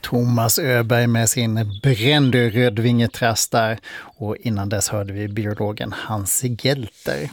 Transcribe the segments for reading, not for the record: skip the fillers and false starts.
Thomas Öberg med sin Brändö-rödvingetrast där. Och innan dess hörde vi biologen Hans Gelter.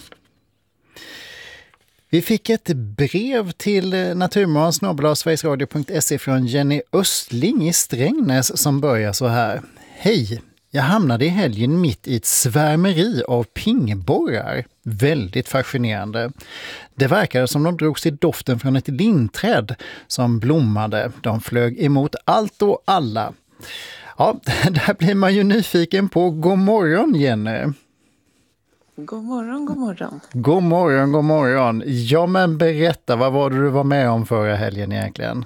Vi fick ett brev till naturmorgon@sverigesradio.se från Jenny Östling i Strängnäs som börjar så här. Hej! Jag hamnade i helgen mitt i ett svärmeri av pingborrar. Väldigt fascinerande. Det verkade som de drogs i doften från ett linträd som blommade. De flög emot allt och alla. Ja, där blir man ju nyfiken på. God morgon, Jenny. God morgon, god morgon. God morgon, god morgon. Ja, men berätta, vad var det du var med om förra helgen egentligen?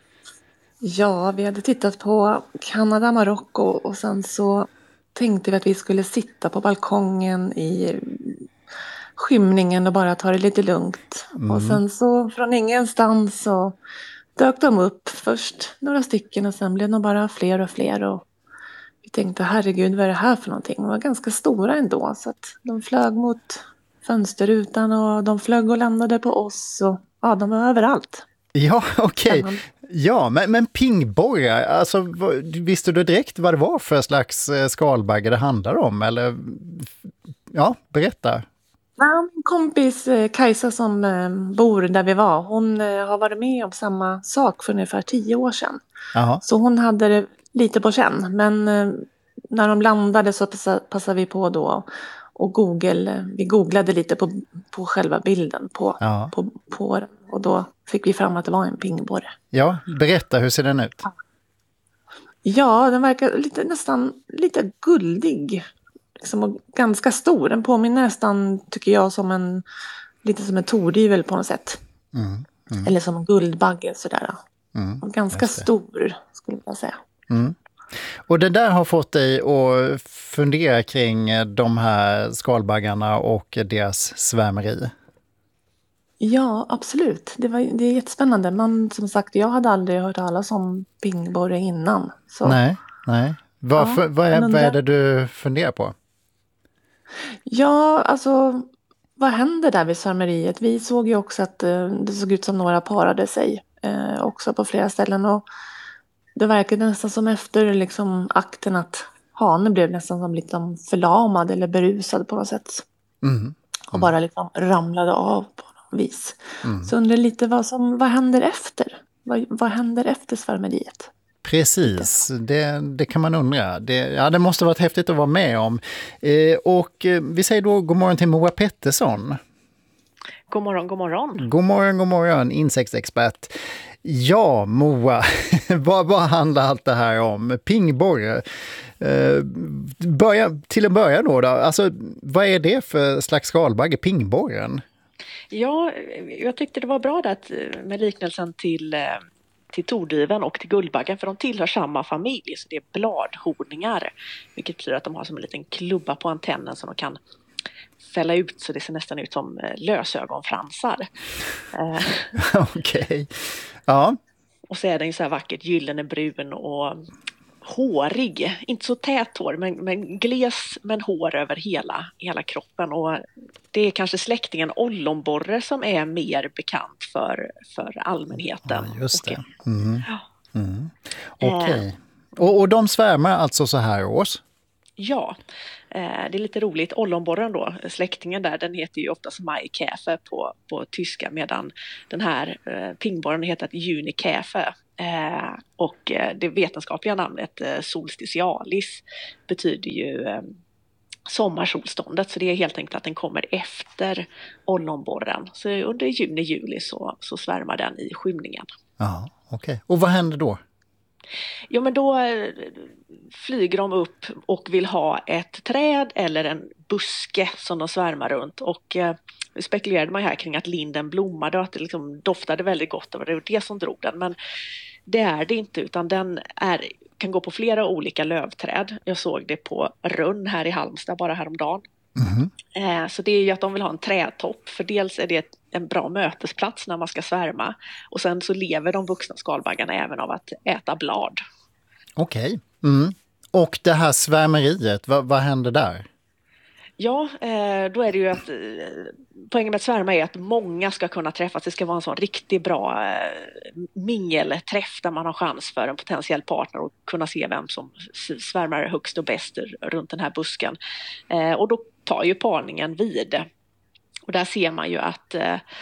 Ja, vi hade tittat på Kanada, Marocko och sen så tänkte vi att vi skulle sitta på balkongen i skymningen och bara ta det lite lugnt. Och sen så från ingenstans så dök de upp, först några stycken och sen blev de bara fler och fler och vi tänkte herregud vad är det här för någonting? De var ganska stora ändå så att de flög mot fönsterrutan och de flög och landade på oss och ja, de var överallt. Ja, okej. Ja, men pingborrar, alltså visste du direkt vad det var för slags skalbagge det handlar om? Eller, ja, berätta. Ja, min kompis Kajsa som bor där vi var, hon har varit med om samma sak för ungefär 10 år sedan. Aha. Så hon hade det lite på känn, men när de landade så passade vi på då och vi googlade lite på själva bilden på den. Och då fick vi fram att det var en pingborre. Ja, berätta, hur ser den ut? Ja, den verkar nästan lite guldig. Liksom, och ganska stor. Den påminner nästan, tycker jag, lite som en tordyvel på något sätt. Eller som en guldbagge sådär. Och ganska stor, skulle jag säga. Och det där har fått dig att fundera kring de här skalbaggarna och deras svärmeri? Ja, absolut. Det är jättespännande. Men som sagt, jag hade aldrig hört talas om pingborre innan. Så. Nej. Vad är det du funderar på? Ja, alltså vad händer där vid svärmeriet? Vi såg ju också att det såg ut som några parade sig också på flera ställen. Och det verkade nästan som efter liksom, akten att hanen blev nästan som lite förlamad eller berusad på något sätt. Och bara liksom ramlade av på något vis. Så undrar lite vad händer efter? Vad händer efter svärmeriet? Precis, det kan man undra. Det måste varit häftigt att vara med om. Och vi säger då god morgon till Moa Pettersson. God morgon, god morgon. God morgon, insektsexpert. Ja, Moa, vad handlar allt det här om? Pingborre. Till en början då, alltså, vad är det för slags skalbagge, pingborren? Ja, jag tyckte det var bra där med liknelsen till tordyveln och till guldbaggen, för de tillhör samma familj, så det är bladhorningar, vilket betyder att de har som en liten klubba på antennen som de kan fälla ut så det ser nästan ut som lösögonfransar. Okej. Ja. Och så är den ju så här vackert gyllene brun och hårig, inte så tät hår men gles men hår över hela kroppen, och det är kanske släktingen ollonborre som är mer bekant för allmänheten. Ja, just det. Okej. Och de svärmar alltså så här års? Ja, det är lite roligt. Ollonborren då, släktingen där, den heter ju oftast Maikäfer på tyska, medan den här pingborren heter Junikäfer. Och det vetenskapliga namnet solstitialis betyder ju sommarsolståndet, så det är helt enkelt att den kommer efter ollonborren. Så under juni-juli så svärmar den i skymningen. Ja, okej. Och vad händer då? Jo, men då flyger de upp och vill ha ett träd eller en buske som de svärmar runt, och nu spekulerade man här kring att linden blommade och att det liksom doftade väldigt gott, och det var det som drog den, men det är det inte, utan den kan gå på flera olika lövträd. Jag såg det på Rönn här i Halmstad bara häromdagen. Så det är ju att de vill ha en trädtopp, för dels är det en bra mötesplats när man ska svärma, och sen så lever de vuxna skalbaggarna även av att äta blad. Okej. Och det här svärmeriet, vad händer där? Ja, då är det ju att poängen med att svärma är att många ska kunna träffas. Det ska vara en sån riktigt bra mingelträff där man har chans för en potentiell partner och kunna se vem som svärmar högst och bäst runt den här busken. Och då tar ju parningen vid. Och där ser man ju att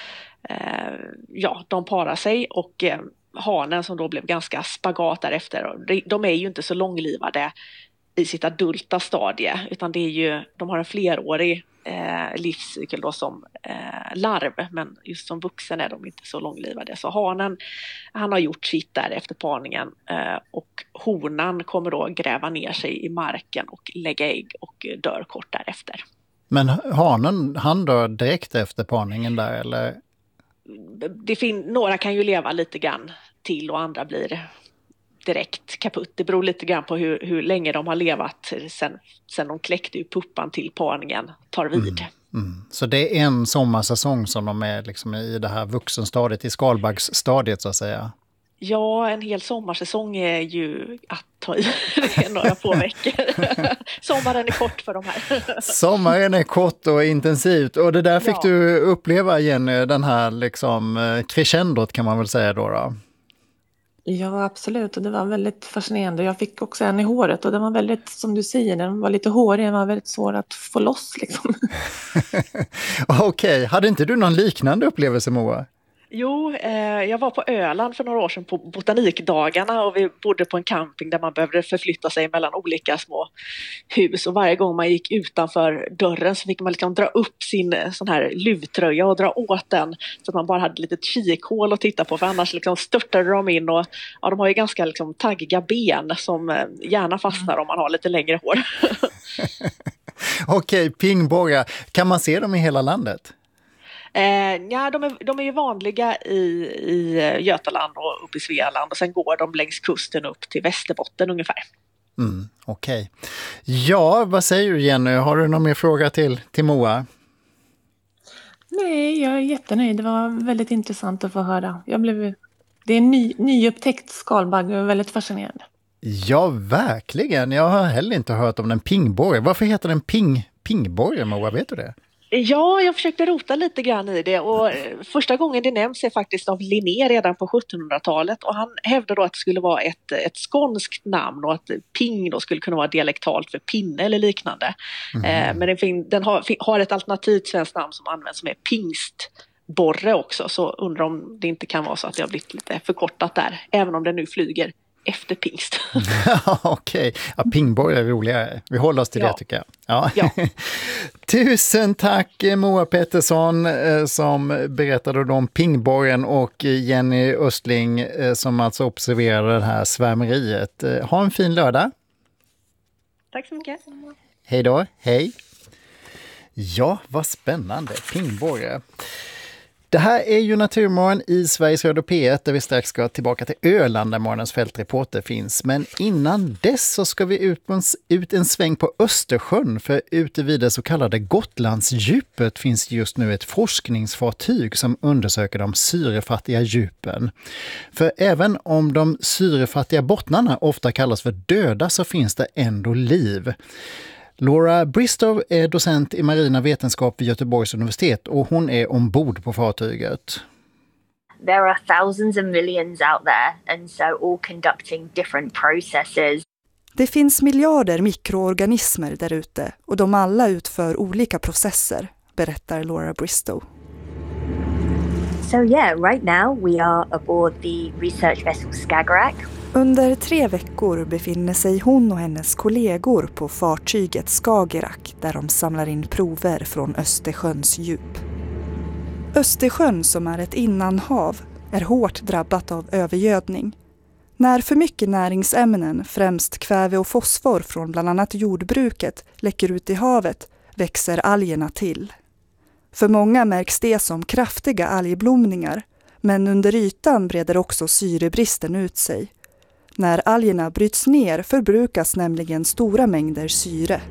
de parar sig och hanen som då blev ganska spagat därefter. De är ju inte så långlivade i sitt adulta stadie, utan det är ju, de har en flerårig livscykel då som larv, men just som vuxen är de inte så långlivade. Så hanen, han har gjort sitt där efter parningen och honan kommer då gräva ner sig i marken och lägga ägg och dör kort därefter. Men hanen, han dör direkt efter parningen där, eller? Några kan ju leva lite grann till och andra blir direkt kaputt. Det beror lite grann på hur länge de har levat sen de kläckte ju puppan till parningen tar vid. Så det är en sommarsäsong som de är liksom i det här vuxenstadiet, i skalbaggsstadiet så att säga. Ja, en hel sommarsäsong är ju att ta i. Det är några få veckor. Sommaren är kort för de här. Sommaren är kort och intensivt. Och det där fick du uppleva, Jenny, den här liksom crescendot kan man väl säga då. Ja, absolut. Och det var väldigt fascinerande. Jag fick också en i håret och den var väldigt, som du säger, den var lite hårig. Den var väldigt svår att få loss liksom. Okej, hade inte du någon liknande upplevelse, Moa? Jo, jag var på Öland för några år sedan på botanikdagarna och vi bodde på en camping där man behövde förflytta sig mellan olika små hus och varje gång man gick utanför dörren så fick man liksom dra upp sin sån här luvtröja och dra åt den så att man bara hade ett litet kikhål att titta på, för annars liksom störtade de in och de har ju ganska liksom taggiga ben som gärna fastnar om man har lite längre hår. Okej, pingborrar. Kan man se dem i hela landet? De är ju vanliga i Götaland och upp i Svealand och sen går de längs kusten upp till Västerbotten ungefär. Okej. Ja, vad säger du, Jenny? Har du någon mer fråga till Moa? Nej, jag är jättenöjd. Det var väldigt intressant att få höra. Det är en nyupptäckt skalbagge och väldigt fascinerande. Ja, verkligen. Jag har heller inte hört om den pingborre. Varför heter den pingborre, Moa? Vet du det? Ja, jag försökte rota lite grann i det och första gången det nämns är faktiskt av Linné redan på 1700-talet och han hävdar då att det skulle vara ett skånskt namn och att ping då skulle kunna vara dialektalt för pinne eller liknande. Men den har ett alternativt svenskt namn som används som är pingstborre också, så undrar om det inte kan vara så att det har blivit lite förkortat där, även om det nu flyger efter pingst. Okej. Ja, pingborre är roligare. Vi håller oss till det tycker jag. Ja. Tusen tack Moa Pettersson som berättade om pingborren och Jenny Östling som alltså observerade det här svärmeriet. Ha en fin lördag. Tack så mycket. Hej då. Hej. Ja, vad spännande. Pingborre. Det här är ju Naturmorgon i Sveriges Radio P1 där vi strax ska tillbaka till Öland där morgonens fältreporter finns. Men innan dess så ska vi ut en sväng på Östersjön, för ute vid det så kallade Gotlandsdjupet finns just nu ett forskningsfartyg som undersöker de syrefattiga djupen. För även om de syrefattiga bottnarna ofta kallas för döda så finns det ändå liv. Laura Bristow är docent i marina vetenskap vid Göteborgs universitet och hon är ombord på fartyget. There are thousands of millions out there and so all conducting different processes. Det finns miljarder mikroorganismer där ute och de alla utför olika processer, berättar Laura Bristow. So right now we are aboard the research vessel Skagerrak. Under 3 veckor befinner sig hon och hennes kollegor på fartyget Skagerrak där de samlar in prover från Östersjöns djup. Östersjön, som är ett innanhav, är hårt drabbat av övergödning. När för mycket näringsämnen, främst kväve och fosfor från bland annat jordbruket, läcker ut i havet växer algerna till. För många märks det som kraftiga algblomningar, men under ytan breder också syrebristen ut sig. När algerna bryts ner förbrukas nämligen stora mängder syre.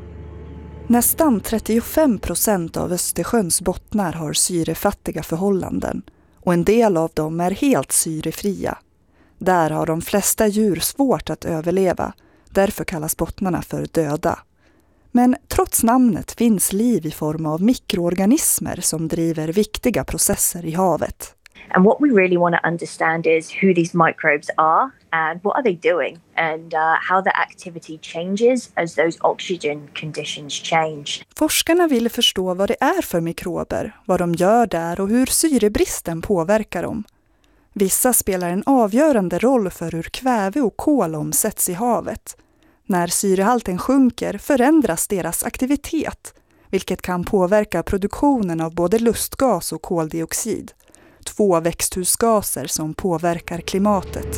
Nästan 35% av Östersjöns bottnar har syrefattiga förhållanden och en del av dem är helt syrefria. Där har de flesta djur svårt att överleva, därför kallas bottnarna för döda. Men trots namnet finns liv i form av mikroorganismer som driver viktiga processer i havet. And what we really want to understand is who these microbes are and what are they doing and how the activity changes as those oxygen conditions change. Forskarna vill förstå vad det är för mikrober, vad de gör där och hur syrebristen påverkar dem. Vissa spelar en avgörande roll för hur kväve och kol omsätts i havet. När syrehalten sjunker förändras deras aktivitet, vilket kan påverka produktionen av både lustgas och koldioxid. 2 växthusgaser som påverkar klimatet.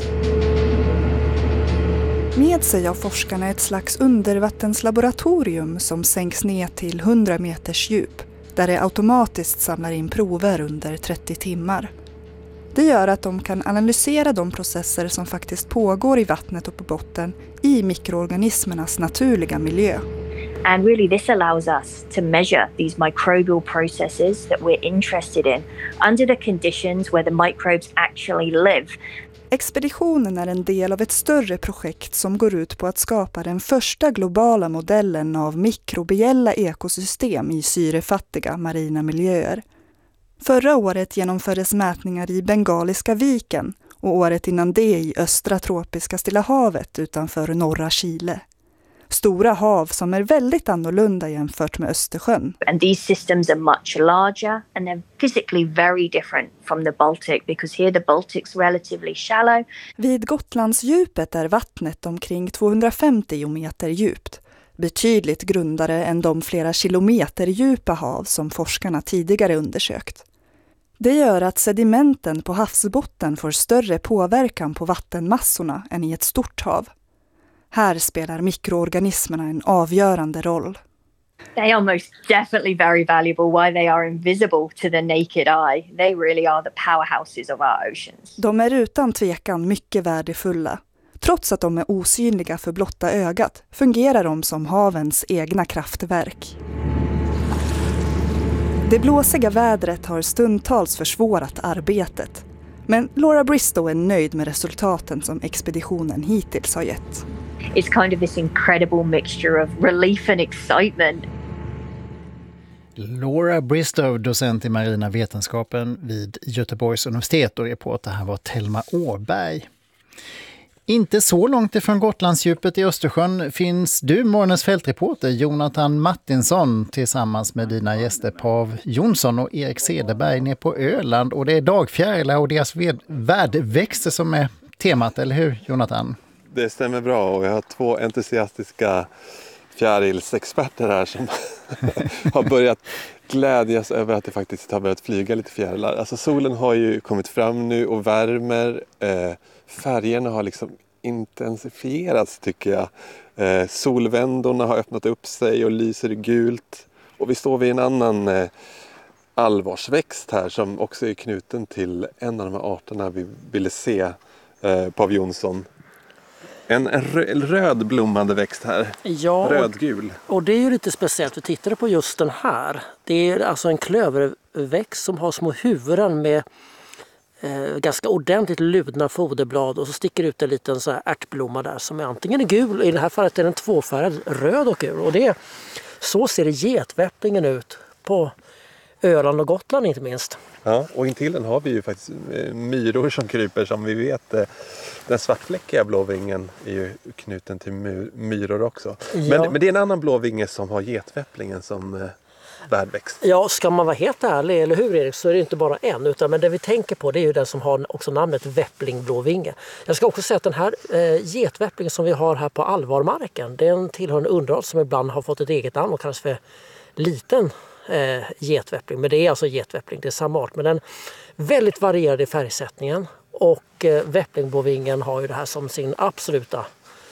Med sig har forskarna ett slags undervattenslaboratorium som sänks ner till 100 meters djup, där det automatiskt samlar in prover under 30 timmar. Det gör att de kan analysera de processer som faktiskt pågår i vattnet och på botten i mikroorganismernas naturliga miljö. And really this allows us to measure these microbial processes that we're interested in under the conditions where the microbes actually live. Expeditionen är en del av ett större projekt som går ut på att skapa den första globala modellen av mikrobiella ekosystem i syrefattiga marina miljöer. Förra året genomfördes mätningar i Bengaliska viken och året innan det i östra tropiska Stilla havet utanför norra Chile. Stora hav som är väldigt annorlunda jämfört med Östersjön. And these systems are much larger and they're physically very different from the Baltic because here the Baltic's relatively shallow. Vid Gotlandsdjupet är vattnet omkring 250 meter djupt. Betydligt grundare än de flera kilometer djupa hav som forskarna tidigare undersökt. Det gör att sedimenten på havsbotten får större påverkan på vattenmassorna än i ett stort hav. Här spelar mikroorganismerna en avgörande roll. They are most definitely very valuable. Why they are invisible to the naked eye. They really are the powerhouses of our oceans. De är utan tvekan mycket värdefulla. Trots att de är osynliga för blotta ögat fungerar de som havens egna kraftverk. Det blåsiga vädret har stundtals försvårat arbetet. Men Laura Bristow är nöjd med resultaten som expeditionen hittills har gett. It's kind of this incredible mixture of relief and excitement. Laura Bristow, docent i marina vetenskapen vid Göteborgs universitet, och reporter här var Thelma Åberg. Inte så långt ifrån Gotlandsdjupet i Östersjön finns du, morgonens fältreporter Jonathan Martinsson, tillsammans med dina gäster Pav Jonsson och Erik Cederberg ner på Öland. Och det är dagfjärilar och deras värdväxter som är temat, eller hur Jonathan? Det stämmer bra, och jag har 2 entusiastiska fjärilsexperter här som har börjat glädjas över att det faktiskt har börjat flyga lite fjärilar. Alltså solen har ju kommit fram nu och värmer. Färgerna har liksom intensifierats tycker jag. Solvändorna har öppnat upp sig och lyser gult. Och vi står vid en annan allvarsväxt här som också är knuten till en av de här arterna vi ville se, Pav Jonsson. En röd blommande växt här. Ja, rödgul. Och det är ju lite speciellt. Vi tittade på just den här. Det är alltså en klöverväxt som har små huvuden med ganska ordentligt ludna foderblad, och så sticker ut en liten så här ärtblomma där som är antingen är gul, i det här fallet är den tvåfärgad, röd och gul. Och så ser getväpplingen ut på Öland och Gotland inte minst. Ja, och intill den har vi ju faktiskt myror som kryper, som vi vet. Den svartfläckiga blåvingen är ju knuten till myror också. Ja. Men det är en annan blåvinge som har getväpplingen som värdväxt. Ja, ska man vara helt ärlig, eller hur Erik, så är det inte bara en, men det vi tänker på det är ju den som har också namnet väpplingblåvinge. Jag ska också säga att den här getväpplingen som vi har här på Alvarmarken, den tillhör en underart som ibland har fått ett eget namn och kallas för liten getväppling. Men det är alltså getväppling, det är samma art, men den väldigt varierad i färgsättningen, och väpplingblåvingen har ju det här som sin absoluta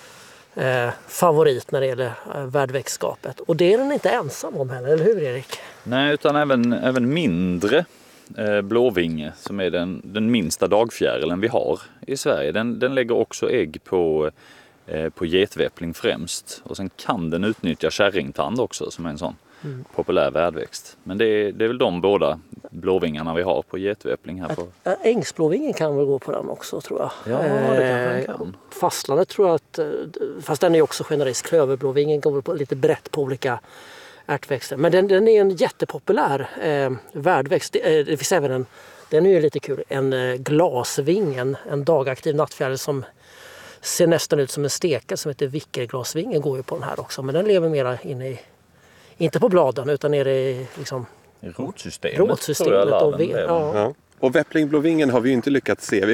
favorit när det gäller värdväxtskapet. Och det är den inte ensam om heller, eller hur Erik? Nej, utan även mindre blåvinge, som är den minsta dagfjärilen vi har i Sverige. Den lägger också ägg på getväppling främst. Och sen kan den utnyttja kärringtand också, som är en sån populär värdväxt. Men det är väl de båda blåvingarna vi har på getväppling här på. Ängsblåvingen kan väl gå på den också, tror jag. Ja, det kan. Fastlandet tror jag att, fast den är också generös. Klöverblåvingen går på lite brett på olika ärtväxter. Men den är en jättepopulär värdväxt. Det finns även den är ju lite kul, en glasving, en dagaktiv nattfjäril som ser nästan ut som en steka som heter vickerglasvingen, går ju på den här också. Men den lever mera inne i, inte på bladen utan nere i liksom rotsystemet. Ja. Och väpplingblåvingen har vi ju inte lyckats se.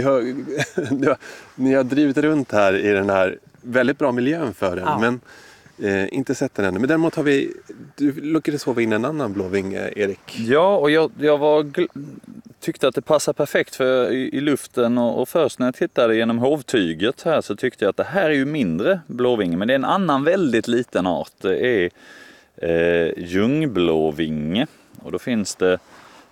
Ni har drivit runt här i den här väldigt bra miljön för den. Men inte sett den ännu. Men däremot har du lyckades sova in en annan blåvinge, Erik. Ja, och jag tyckte att det passade perfekt för i luften och först när jag tittade genom hovtyget här så tyckte jag att det här är ju mindre blåvinge, men det är en annan väldigt liten art. Det är ljungblåvinge och då finns det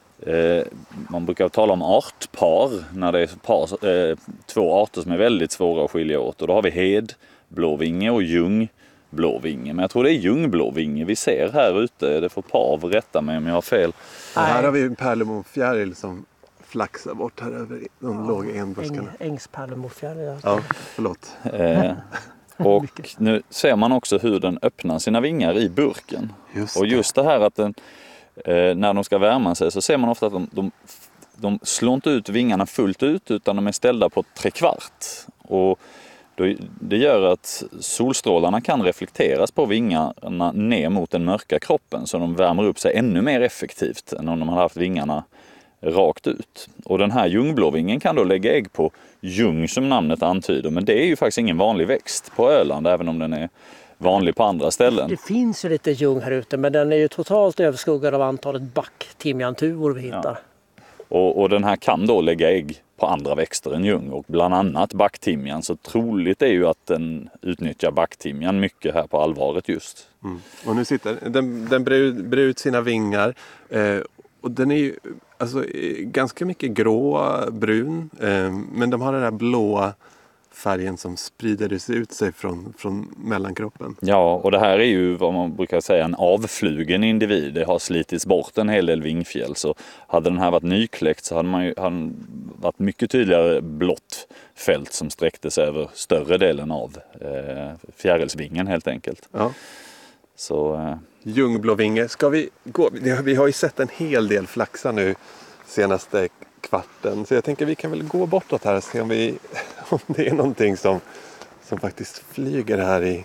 man brukar tala om artpar när det är två arter som är väldigt svåra att skilja åt, och då har vi hedblåvinge och ljungblåvinge, men jag tror det är ljungblåvinge vi ser här ute. Det får Pav rätta mig om jag har fel. Här har vi en pärlemorfjäril som flaxar bort här över de låga enbuskarna. Ängspärlemorfjäril. Ja, förlåt. Och nu ser man också hur den öppnar sina vingar i burken. Och just det här att den, när de ska värma sig så ser man ofta att de slår inte ut vingarna fullt ut utan de är ställda på 3/4. Och det gör att solstrålarna kan reflekteras på vingarna ner mot den mörka kroppen, så de värmer upp sig ännu mer effektivt än om de hade haft vingarna rakt ut. Och den här ljungblåvingen kan då lägga ägg på ljung som namnet antyder, men det är ju faktiskt ingen vanlig växt på Öland, även om den är vanlig på andra ställen. Det finns ju lite ljung här ute, men den är ju totalt överskuggad av antalet backtimjantuvor vi hittar. Ja. Och den här kan då lägga ägg på andra växter än ljung, och bland annat backtimjan, så troligt är ju att den utnyttjar backtimjan mycket här på Alvaret just. Och nu sitter den brer ut sina vingar och den är ju alltså ganska mycket brun, men de har den där blåa färgen som sprider ut sig från mellankroppen. Ja, och det här är ju vad man brukar säga en avflugen individ. Det har slitits bort en hel del vingfjäll, så hade den här varit nykläckt så hade man varit mycket tydligare blått fält som sträckte sig över större delen av fjärilsvingen helt enkelt. Ja. Så ljungblåvinge, ska vi gå? Vi har ju sett en hel del flaxa nu senaste kvarten, så jag tänker vi kan väl gå bortåt här och se om det är någonting som faktiskt flyger här i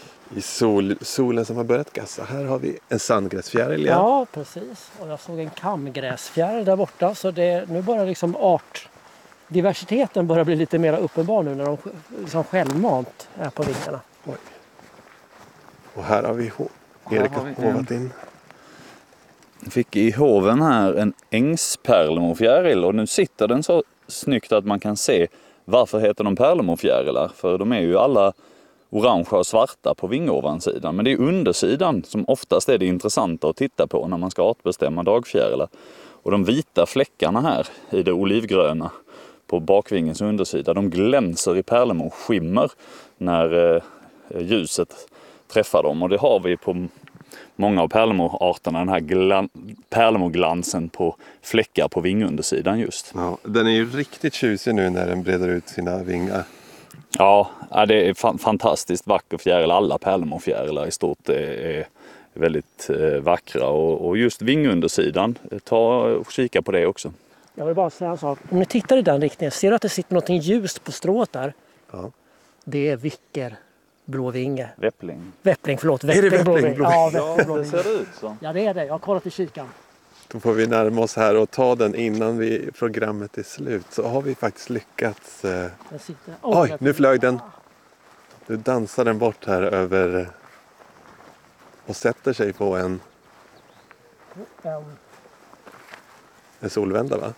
solen som har börjat gassa. Här har vi en sandgräsfjäril. Ja, precis. Och jag såg en kamgräsfjäril där borta, så nu börjar liksom artdiversiteten börjar bli lite mer uppenbar nu när de liksom självmant är på vingarna. Oj. Och här har vi Erik har hovat in. Jag fick i hoven här en ängspärlemorfjäril, och nu sitter den så snyggt att man kan se varför heter de pärlemorfjärilar. För de är ju alla orangea och svarta på vingovansidan, men det är undersidan som oftast är det intressanta att titta på när man ska artbestämma dagfjärilar. Och de vita fläckarna här i det olivgröna på bakvingens undersida, de glänser i pärlemorskimmer när ljuset träffar dem, och det har vi på många av pärlemorarterna, den här pärlemorglansen på fläckar på vingundersidan just. Ja, den är ju riktigt tjusig nu när den breder ut sina vingar. Ja, det är fantastiskt vacker fjäril. Alla pärlemorfjärilar i stort är väldigt vackra, och just vingundersidan, ta och kika på det också. Jag vill bara säga en sak. Om ni tittar i den riktningen, ser du att det sitter något ljust på strået där? Ja. Det är vickerblåvinge. Väppling. Är det väpplingblåvinge? Ja, det ser det ut så. Ja, det är det. Jag har kollat i kikan. Då får vi närma oss här och ta den innan programmet är slut. Så har vi faktiskt lyckats. Oj, nu flög den. Nu dansar den bort här över och sätter sig på en solvända, va?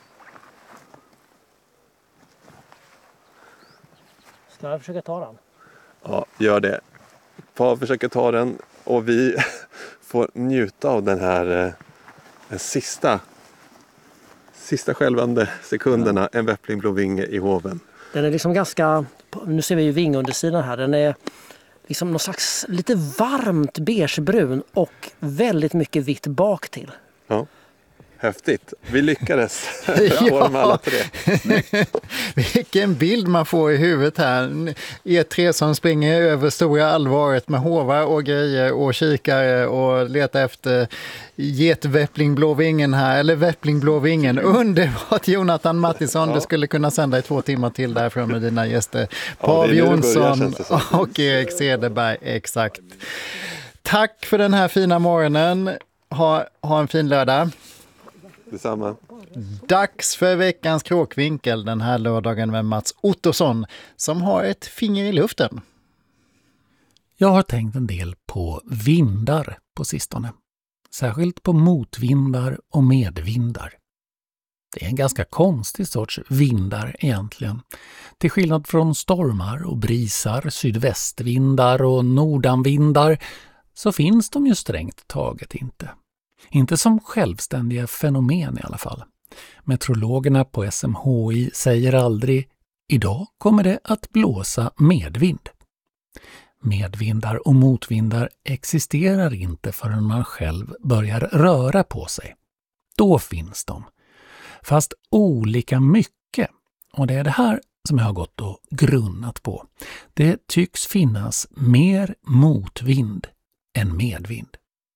Ska jag försöka ta den? Ja, gör det. Pav försöker ta den och vi får njuta av den här sista skälvande sekunderna, en väpplingblåvinge i hoven. Den är liksom ganska, nu ser vi ju vingundersidan här, den är liksom någon slags lite varmt beigebrun och väldigt mycket vitt bak till. Ja. Häftigt. Vi lyckades. Få med alla tre. Vilken bild man får i huvudet här. E3 som springer över stora allvaret med hovar och grejer och kikare och letar efter getväpplingblåvingen här, eller väpplingblåvingen. Underbart, Jonathan Mattisson. Du skulle kunna sända i 2 timmar till därifrån med dina gäster. Pav Jonsson och Erik Cederberg, exakt. Tack för den här fina morgonen. Ha en fin lördag. Detsamma. Dags för veckans kråkvinkel den här lördagen med Mats Ottosson som har ett finger i luften. Jag har tänkt en del på vindar på sistone. Särskilt på motvindar och medvindar. Det är en ganska konstig sorts vindar egentligen. Till skillnad från stormar och brisar, sydvästvindar och nordanvindar så finns de ju strängt taget inte. Inte som självständiga fenomen i alla fall. Meteorologerna på SMHI säger aldrig idag kommer det att blåsa medvind. Medvindar och motvindar existerar inte förrän man själv börjar röra på sig. Då finns de. Fast olika mycket. Och det är det här som jag har gått och grunnat på. Det tycks finnas mer motvind än medvind.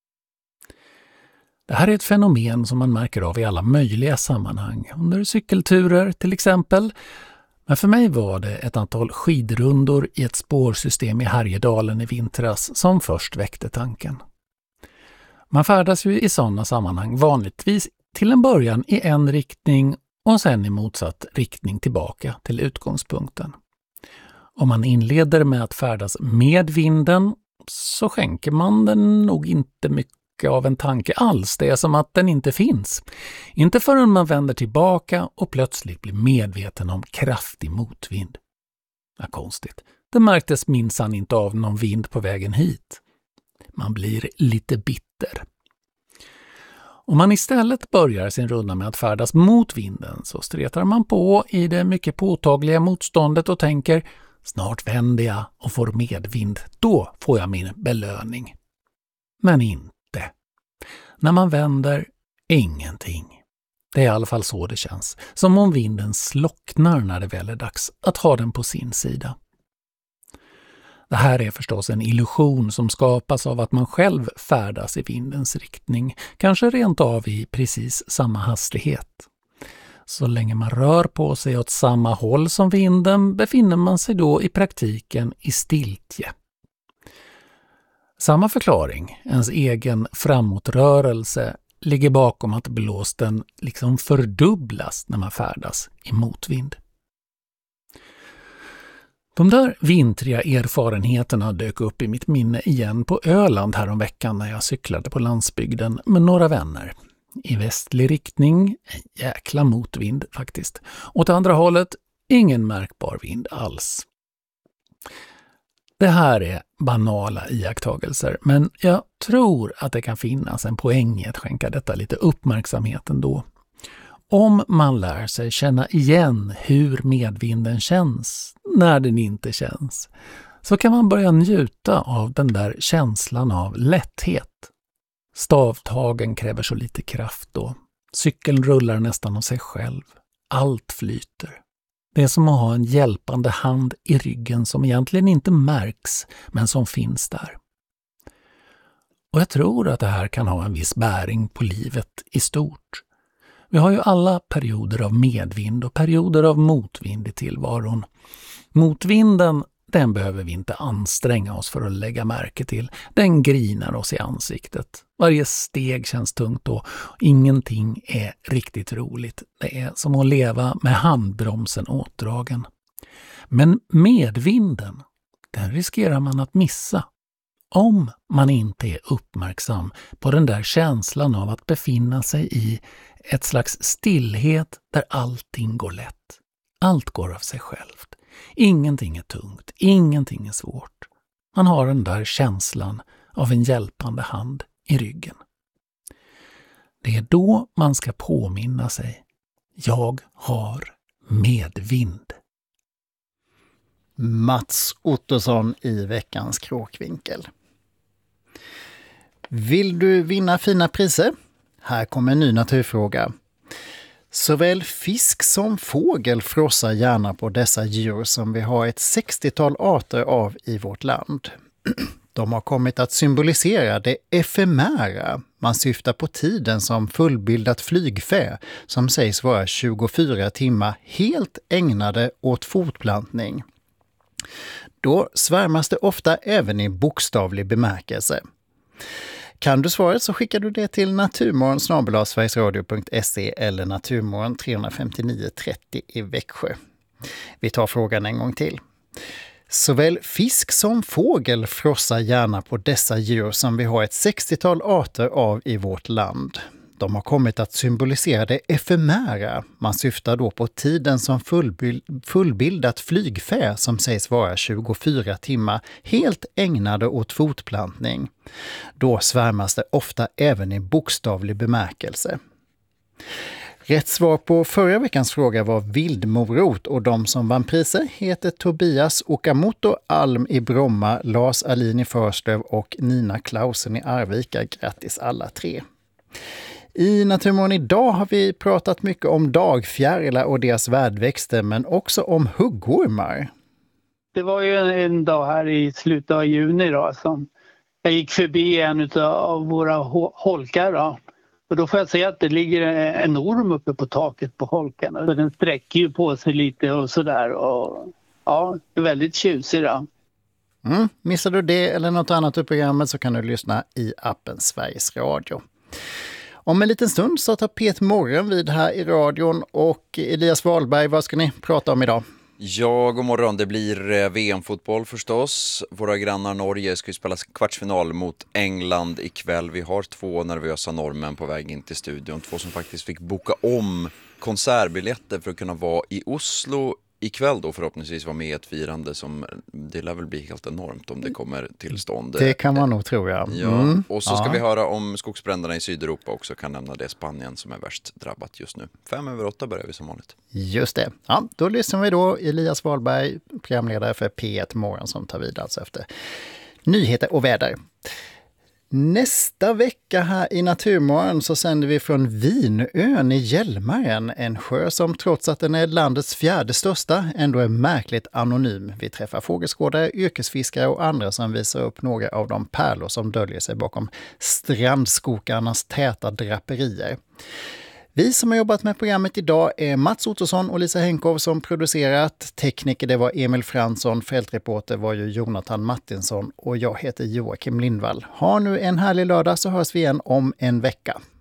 Det här är ett fenomen som man märker av i alla möjliga sammanhang. Under cykelturer till exempel. Men för mig var det ett antal skidrundor i ett spårsystem i Härjedalen i vintras som först väckte tanken. Man färdas ju i sådana sammanhang vanligtvis till en början i en riktning och sen i motsatt riktning tillbaka till utgångspunkten. Om man inleder med att färdas med vinden så skänker man den nog inte mycket av en tanke alls. Det är som att den inte finns. Inte förrän man vänder tillbaka och plötsligt blir medveten om kraftig motvind. Ja, konstigt. Det märktes minsann inte av någon vind på vägen hit. Man blir lite bitter. Om man istället börjar sin runda med att färdas mot vinden så stretar man på i det mycket påtagliga motståndet och tänker snart vänder jag och får medvind. Då får jag min belöning. Men inte. När man vänder, ingenting. Det är i alla fall så det känns. Som om vinden slocknar när det väl är dags att ha den på sin sida. Det här är förstås en illusion som skapas av att man själv färdas i vindens riktning. Kanske rent av i precis samma hastighet. Så länge man rör på sig åt samma håll som vinden befinner man sig då i praktiken i stiltje. Samma förklaring, ens egen framåtrörelse, ligger bakom att blåsten liksom fördubblas när man färdas i motvind. De där vintriga erfarenheterna dök upp i mitt minne igen på Öland häromveckan när jag cyklade på landsbygden med några vänner. I västlig riktning, en jäkla motvind faktiskt. Åt andra hållet, ingen märkbar vind alls. Det här är banala iakttagelser, men jag tror att det kan finnas en poäng i att skänka detta lite uppmärksamhet ändå. Om man lär sig känna igen hur medvinden känns när den inte känns, så kan man börja njuta av den där känslan av lätthet. Stavtagen kräver så lite kraft då. Cykeln rullar nästan av sig själv. Allt flyter. Det är som att ha en hjälpande hand i ryggen som egentligen inte märks, men som finns där. Och jag tror att det här kan ha en viss bäring på livet i stort. Vi har ju alla perioder av medvind och perioder av motvind i tillvaron. Motvinden, den behöver vi inte anstränga oss för att lägga märke till. Den grinar oss i ansiktet. Varje steg känns tungt och ingenting är riktigt roligt. Det är som att leva med handbromsen åtdragen. Men medvinden, den riskerar man att missa. Om man inte är uppmärksam på den där känslan av att befinna sig i ett slags stillhet där allting går lätt. Allt går av sig självt. Ingenting är tungt, ingenting är svårt. Man har den där känslan av en hjälpande hand i ryggen. Det är då man ska påminna sig. Jag har medvind. Mats Ottosson i veckans kråkvinkel. Vill du vinna fina priser? Här kommer en ny naturfråga. Såväl fisk som fågel frossar gärna på dessa djur som vi har ett 60-tal arter av i vårt land. De har kommit att symbolisera det efemära. Man syftar på tiden som fullbildat flygfä som sägs vara 24 timmar helt ägnade åt fortplantning. Då svärmas det ofta även i bokstavlig bemärkelse. Kan du svaret så skickar du det till naturmorgon@sverigesradio.se eller naturmorgon 359 30 i Växjö. Vi tar frågan en gång till. Såväl fisk som fågel frossar gärna på dessa djur som vi har ett 60-tal arter av i vårt land. De har kommit att symbolisera det efemära. Man syftar då på tiden som fullbildat flygfä som sägs vara 24 timmar helt ägnade åt fortplantning. Då svärmas det ofta även i bokstavlig bemärkelse. Rätt svar på förra veckans fråga var vildmorot och de som vann priser heter Tobias Okamoto Alm i Bromma, Lars Alin i Förslöv och Nina Klausen i Arvika. Grattis alla tre! I Naturmorgon idag har vi pratat mycket om dagfjärilar och deras värdväxter men också om huggormar. Det var ju en dag här i slutet av juni då, som jag gick förbi en av våra holkar då. Och då får jag säga att det ligger en orm uppe på taket på holken. Och den sträcker ju på sig lite och sådär. Och ja, det är väldigt tjusig då. Missar du det eller något annat i programmet så kan du lyssna i appen Sveriges Radio. Om en liten stund så tar Pet Morgon vid här i radion och Elias Wahlberg, vad ska ni prata om idag? Ja, god morgon. Det blir VM-fotboll förstås. Våra grannar Norge ska ju spela kvartsfinal mot England ikväll. Vi har 2 nervösa norrmän på väg in till studion. 2 som faktiskt fick boka om konsertbiljetter för att kunna vara i Oslo ikväll då, förhoppningsvis vara med i ett firande som det lär väl bli helt enormt om det kommer till stånd. Det kan man nog tro, ja. Och så ska vi höra om skogsbränderna i Sydeuropa också, kan nämna det, Spanien som är värst drabbat just nu. 5:08 börjar vi som vanligt. Just det. Ja, då lyssnar vi då Elias Wahlberg, programledare för P1 Morgon som tar vid alltså efter nyheter och väder. Nästa vecka här i Naturmorgon så sänder vi från Vinön i Hjälmaren, en sjö som trots att den är landets 4:e största ändå är märkligt anonym. Vi träffar fågelskådare, yrkesfiskare och andra som visar upp några av de pärlor som döljer sig bakom strandskokarnas täta draperier. Vi som har jobbat med programmet idag är Mats Ottosson och Lisa Henkov som producerat. Tekniker det var Emil Fransson, fältreporter var ju Jonathan Martinsson och jag heter Joakim Lindvall. Ha nu en härlig lördag så hörs vi igen om en vecka.